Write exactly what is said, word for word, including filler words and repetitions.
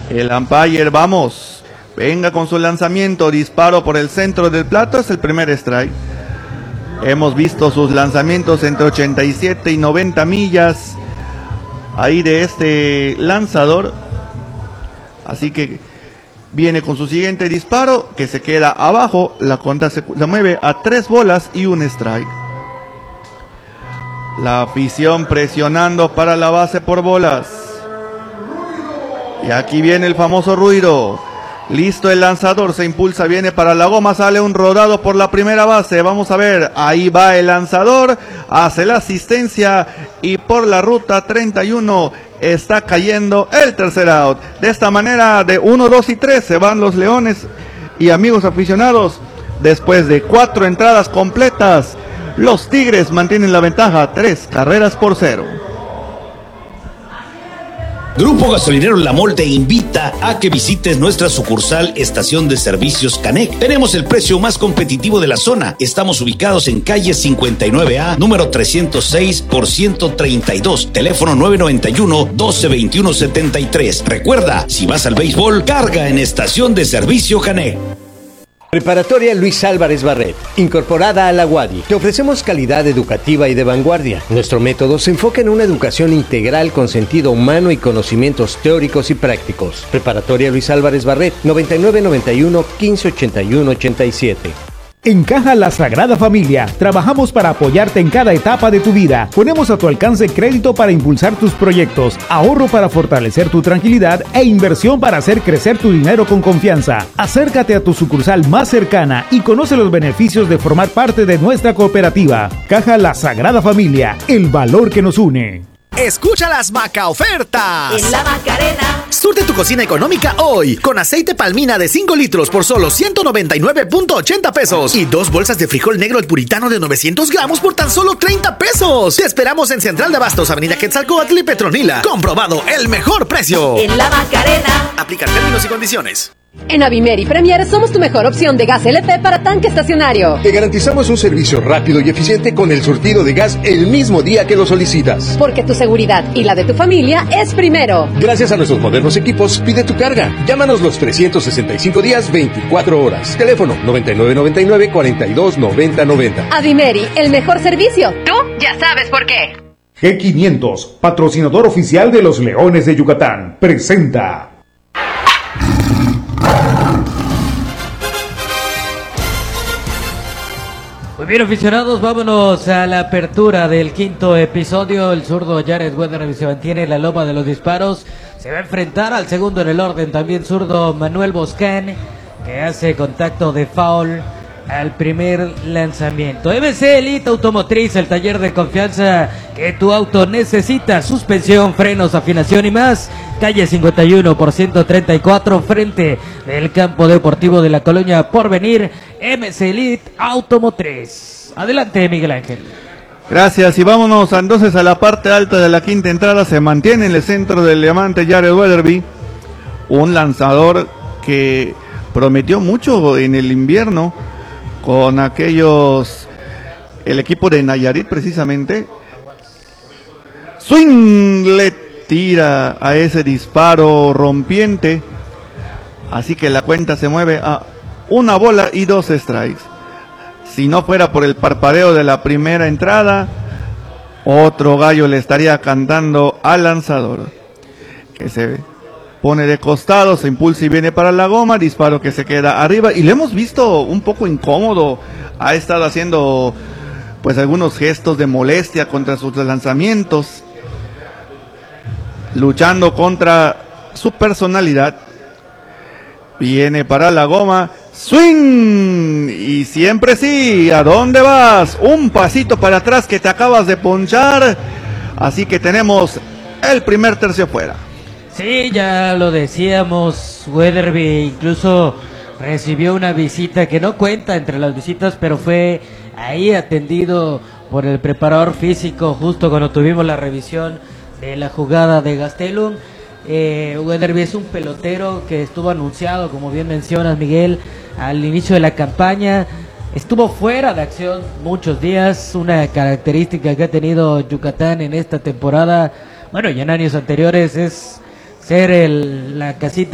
El umpire, vamos. Venga con su lanzamiento, disparo por el centro del plato, es el primer strike. Hemos visto sus lanzamientos entre ochenta y siete y noventa millas ahí de este lanzador. Así que viene con su siguiente disparo, que se queda abajo. La cuenta se, se mueve a tres bolas y un strike. La afición presionando para la base por bolas. Y aquí viene el famoso ruido. Listo el lanzador, se impulsa, viene para la goma, sale un rodado por la primera base. Vamos a ver, ahí va el lanzador, hace la asistencia y por la ruta treinta y uno está cayendo el tercer out. De esta manera, de uno, dos y tres se van los Leones. Y amigos aficionados, después de cuatro entradas completas, los Tigres mantienen la ventaja, tres carreras por cero. Grupo Gasolinero La Mol te invita a que visites nuestra sucursal Estación de Servicios Canec. Tenemos el precio más competitivo de la zona. Estamos ubicados en calle cincuenta y nueve A, número trescientos seis por ciento treinta y dos, teléfono nueve noventa y uno, doce veintiuno setenta y tres. Recuerda, si vas al béisbol, carga en Estación de Servicio Canec. Preparatoria Luis Álvarez Barret, incorporada a la UADY. Te ofrecemos calidad educativa y de vanguardia. Nuestro método se enfoca en una educación integral con sentido humano y conocimientos teóricos y prácticos. Preparatoria Luis Álvarez Barret, noventa y nueve noventa y uno, quince ochenta y uno ochenta y siete. En Caja La Sagrada Familia, trabajamos para apoyarte en cada etapa de tu vida. Ponemos a tu alcance crédito para impulsar tus proyectos, ahorro para fortalecer tu tranquilidad e inversión para hacer crecer tu dinero con confianza. Acércate a tu sucursal más cercana y conoce los beneficios de formar parte de nuestra cooperativa. Caja La Sagrada Familia, el valor que nos une. Escucha las Maca ofertas. En la Macarena. Surte tu cocina económica hoy con aceite palmina de cinco litros por solo ciento noventa y nueve punto ochenta pesos y dos bolsas de frijol negro el puritano de novecientos gramos por tan solo treinta pesos. Te esperamos en Central de Abastos, Avenida Quetzalcóatl y Petronila. Comprobado el mejor precio. En la Macarena. Aplican términos y condiciones. En Avimer y Premier somos tu mejor opción de gas L P para tanque estacionario. Te garantizamos un servicio rápido y eficiente con el surtido de gas el mismo día que lo solicitas. Porque tu seguridad y la de tu familia es primero. Gracias a nuestros modernos equipos, pide tu carga. Llámanos los trescientos sesenta y cinco días, veinticuatro horas. Teléfono noventa y nueve noventa y nueve, cuarenta y dos noventa noventa. Avimeri, el mejor servicio. Tú ya sabes por qué. G quinientos, patrocinador oficial de los Leones de Yucatán, presenta. Muy bien, aficionados, vámonos a la apertura del quinto episodio. El zurdo Jared Weatherby se mantiene en la loma de los disparos. Se va a enfrentar al segundo en el orden, también zurdo Manuel Boscán, que hace contacto de foul al primer lanzamiento. M C Elite Automotriz, el taller de confianza que tu auto necesita. Suspensión, frenos, afinación y más. Calle cincuenta y uno por ciento treinta y cuatro, frente del campo deportivo de la Colonia Porvenir. M C Elite Automotriz. Adelante, Miguel Ángel. Gracias, y vámonos entonces a la parte alta de la quinta entrada. Se mantiene en el centro del diamante Jared Weatherby, un lanzador que prometió mucho en el invierno con aquellos, el equipo de Nayarit precisamente. Swing, le tira a ese disparo rompiente, así que la cuenta se mueve a una bola y dos strikes. Si no fuera por el parpadeo de la primera entrada, otro gallo le estaría cantando al lanzador, que se pone de costado, se impulsa y viene para la goma, disparo que se queda arriba, y le hemos visto un poco incómodo. Ha estado haciendo pues algunos gestos de molestia contra sus lanzamientos, luchando contra su personalidad. Viene para la goma, swing, y siempre sí. ¿A dónde vas? Un pasito para atrás que te acabas de ponchar, así que tenemos el primer tercio fuera. Sí, ya lo decíamos, Weatherby incluso recibió una visita que no cuenta entre las visitas, pero fue ahí atendido por el preparador físico justo cuando tuvimos la revisión de la jugada de Gastelum. Eh, Weatherby es un pelotero que estuvo anunciado, como bien mencionas, Miguel, al inicio de la campaña. Estuvo fuera de acción muchos días, una característica que ha tenido Yucatán en esta temporada, bueno, y en años anteriores, es ser el, la casita